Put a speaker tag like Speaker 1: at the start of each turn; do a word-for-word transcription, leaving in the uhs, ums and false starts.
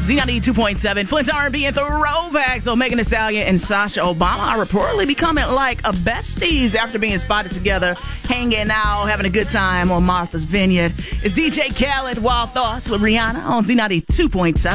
Speaker 1: Z ninety-two point seven, Flint's R and B and throwbacks. So Megan Thee Stallion and Sasha Obama are reportedly becoming like a besties after being spotted together, hanging out, having a good time on Martha's Vineyard. It's D J Khaled, Wild Thoughts with Rihanna on Z ninety-two point seven.